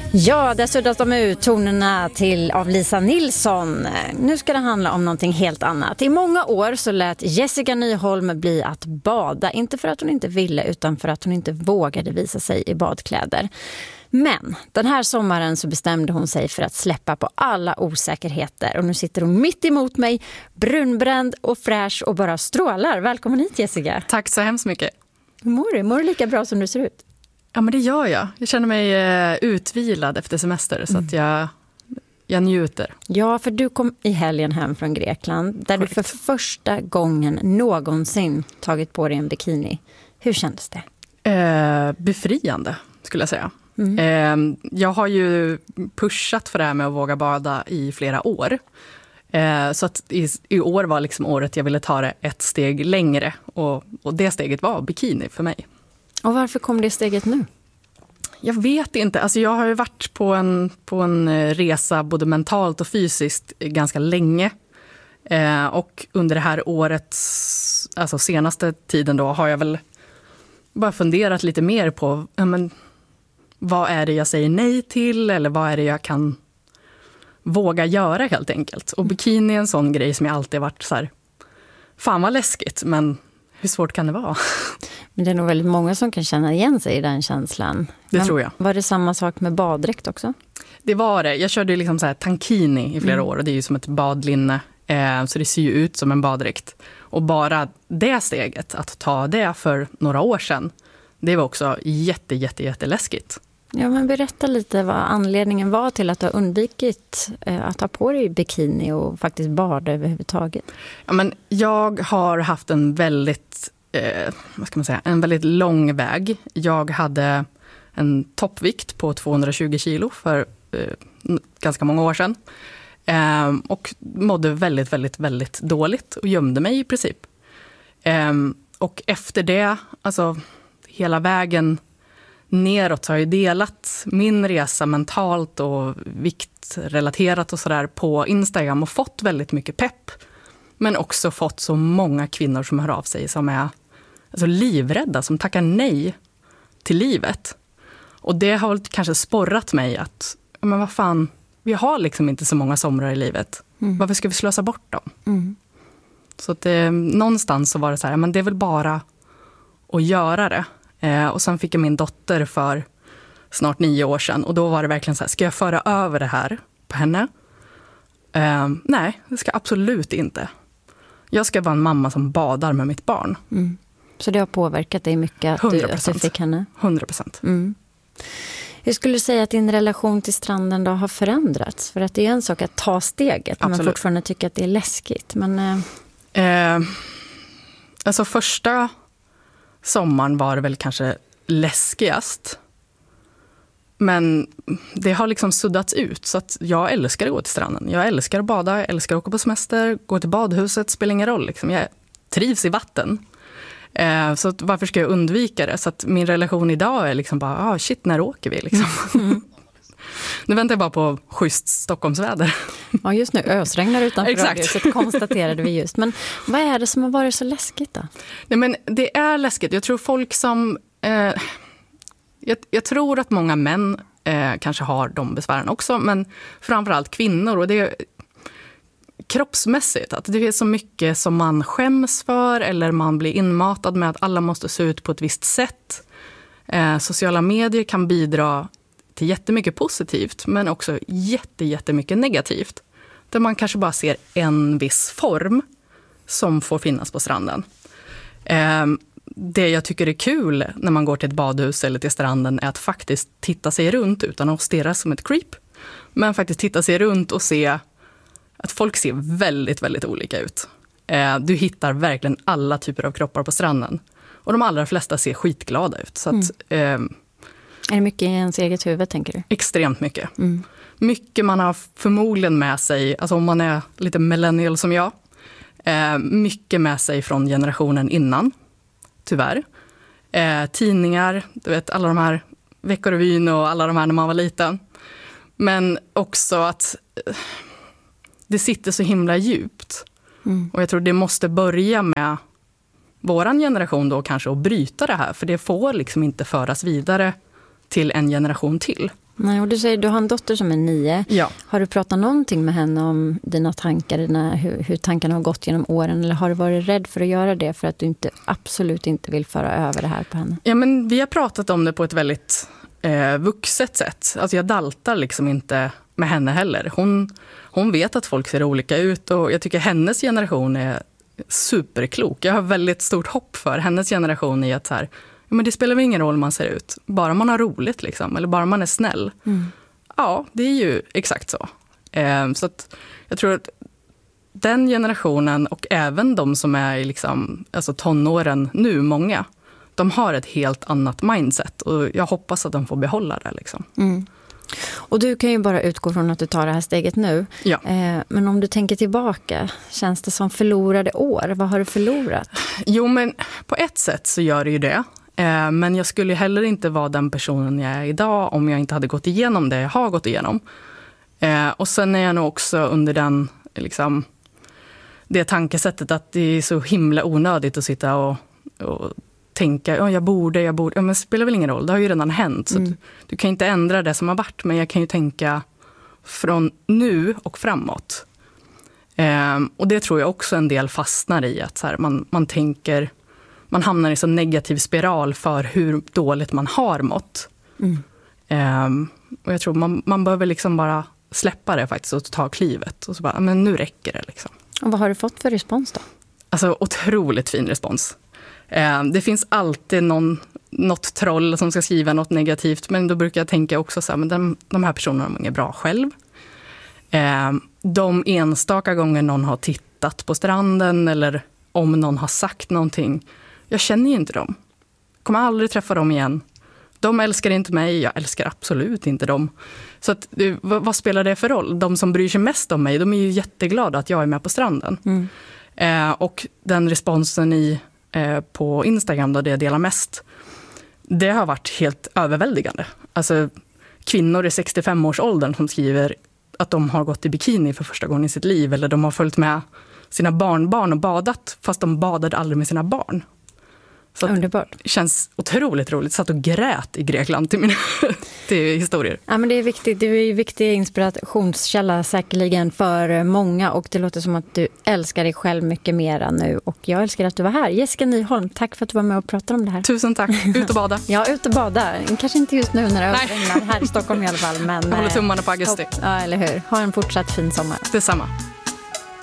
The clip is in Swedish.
Ja, där suddas de ut tonerna av Lisa Nilsson. Nu ska det handla om någonting helt annat. I många år så lät Jessica Nyholm bli att bada. Inte för att hon inte ville utan för att hon inte vågade visa sig i badkläder. Men den här sommaren så bestämde hon sig för att släppa på alla osäkerheter. Och nu sitter hon mitt emot mig, brunbränd och fräsch och bara strålar. Välkommen hit, Jessica. Tack så hemskt mycket. Hur mår du? Mår du lika bra som du ser ut? Ja, men det gör jag. Jag känner mig utvilad efter semester så att jag njuter. Ja, för du kom i helgen hem från Grekland där du för första gången någonsin tagit på dig en bikini. Hur kändes det? Befriande skulle jag säga. Jag har ju pushat för det här med att våga bada i flera år. Så att i år var liksom året jag ville ta det ett steg längre. Och det steget var bikini för mig. Och varför kom det steget nu? Jag vet inte. Alltså jag har ju varit på en resa både mentalt och fysiskt ganska länge. Och under det här året, alltså senaste tiden då, har jag väl bara funderat lite mer på vad är det jag säger nej till eller vad är det jag kan våga göra helt enkelt. Och bikini är en sån grej som jag alltid varit så här, fan vad läskigt, men hur svårt kan det vara? Men det är nog väldigt många som kan känna igen sig i den känslan. Det tror jag. Var det samma sak med baddräkt också? Det var det. Jag körde liksom så här tankini i flera år och det är ju som ett badlinne. Så det ser ju ut som en baddräkt. Och bara det steget, att ta det för några år sedan, det var också jätteläskigt. Ja, men berätta lite vad anledningen var till att du har undvikit att ha på dig bikini och faktiskt bada överhuvudtaget. Ja, men jag har haft en väldigt en väldigt lång väg. Jag hade en toppvikt på 220 kilo för ganska många år sedan. Och mådde väldigt dåligt och gömde mig i princip. Och efter det, alltså hela vägen neråt har jag delat min resa mentalt och viktrelaterat och sådär på Instagram och fått väldigt mycket pepp. Men också fått så många kvinnor som hör av sig som är alltså livrädda, som tackar nej till livet. Och det har väl kanske sporrat mig att, men vad fan, vi har liksom inte så många somrar i livet. Varför ska vi slösa bort dem? Så att någonstans så var det så här, men det är väl bara att göra det. Och sen fick jag min dotter för snart 9 år sedan. Och då var det verkligen så här, ska jag föra över det här på henne? Nej, det ska absolut inte. Jag ska vara en mamma som badar med mitt barn. Så det har påverkat dig mycket att du fick henne? 100%. Hur skulle du säga att din relation till stranden då har förändrats? För att det är en sak att ta steget, absolut, men fortfarande tycka att det är läskigt. Men, alltså första sommaren var det väl kanske läskigast. Men det har liksom suddats ut så att jag älskar att gå till stranden. Jag älskar att bada, jag älskar att åka på semester, gå till badhuset, spelar ingen roll. Liksom. Jag trivs i vatten. Så att varför ska jag undvika det? Så att min relation idag är liksom bara, shit, när åker vi? Liksom. Nu väntar jag bara på schysst Stockholmsväder. Ja, just nu ösregnar utanför radiohuset, konstaterade vi just. Men vad är det som har varit så läskigt då? Nej, men det är läskigt. Jag tror folk som... Jag tror att många män kanske har de besvären också, men framförallt kvinnor. Och det är kroppsmässigt, att det är så mycket som man skäms för eller man blir inmatad med att alla måste se ut på ett visst sätt. Sociala medier kan bidra till jättemycket positivt, men också jättemycket negativt. Där man kanske bara ser en viss form som får finnas på stranden. Det jag tycker är kul när man går till ett badhus eller till stranden är att faktiskt titta sig runt utan att stirra som ett creep. Men faktiskt titta sig runt och se att folk ser väldigt olika ut. Du hittar verkligen alla typer av kroppar på stranden. Och de allra flesta ser skitglada ut. Så att, är det mycket i ens eget huvud, tänker du? Extremt mycket. Mycket man har förmodligen med sig, alltså om man är lite millennial som jag. Mycket med sig från generationen innan. Tyvärr. Tidningar, du vet, alla de här Veckorevyn och alla de här när man var liten. Men också att det sitter så himla djupt. Och jag tror det måste börja med våran generation då kanske att bryta det här. För det får liksom inte föras vidare till en generation till. Nej, och du säger du har en dotter som är 9. Ja. Har du pratat någonting med henne om dina tankar, hur tankarna har gått genom åren? Eller har du varit rädd för att göra det för att du absolut inte vill föra över det här på henne? Ja, men vi har pratat om det på ett väldigt vuxet sätt. Alltså jag daltar liksom inte med henne heller. Hon vet att folk ser olika ut och jag tycker hennes generation är superklok. Jag har väldigt stort hopp för hennes generation i att så här, men det spelar väl ingen roll man ser ut. Bara man har roligt liksom, eller bara man är snäll. Ja, det är ju exakt så. Så att jag tror att den generationen och även de som är i liksom, alltså tonåren nu, många, de har ett helt annat mindset och jag hoppas att de får behålla det liksom. Och du kan ju bara utgå från att du tar det här steget nu. Ja. Men om du tänker tillbaka, känns det som förlorade år? Vad har du förlorat? Jo, men på ett sätt så gör det ju det. Men jag skulle heller inte vara den personen jag är idag om jag inte hade gått igenom det jag har gått igenom. Och sen är jag nog också under den, liksom, det tankesättet att det är så himla onödigt att sitta och tänka, jag borde, ja, men det spelar väl ingen roll, det har ju redan hänt. Så du kan inte ändra det som har varit, men jag kan ju tänka från nu och framåt. Och det tror jag också en del fastnar i, att så här, man tänker, man hamnar i så negativ spiral för hur dåligt man har mått. Och jag tror man behöver liksom bara släppa det faktiskt och ta klivet. Och så bara, men nu räcker det liksom. Och vad har du fått för respons då? Alltså otroligt fin respons. Det finns alltid något troll som ska skriva något negativt. Men då brukar jag tänka också så här, men de här personerna är bra själv. De enstaka gånger någon har tittat på stranden eller om någon har sagt någonting. Jag känner ju inte dem. Kommer aldrig träffa dem igen. De älskar inte mig, jag älskar absolut inte dem. Så att, vad spelar det för roll? De som bryr sig mest om mig, de är ju jätteglada att jag är med på stranden. Och den responsen på Instagram då det jag delar mest, det har varit helt överväldigande. Alltså kvinnor i 65-årsåldern som skriver att de har gått i bikini för första gången i sitt liv, eller de har följt med sina barnbarn och badat fast de badade aldrig med sina barn. Så underbart. Det känns otroligt roligt. Satt och grät i Grekland till historier. Ja, men det är viktigt. Det är en viktig inspirationskälla säkerligen för många, och det låter som att du älskar dig själv mycket mera nu, och jag älskar att du var här. Jessica Nyholm, tack för att du var med och pratade om det här. Tusen tack. Ut och bada. Ja, ut och bada. Kanske inte just nu när det överregnar här i Stockholm i alla fall. Men jag håller tummarna på augusti. Ja, eller hur. Ha en fortsatt fin sommar. Detsamma.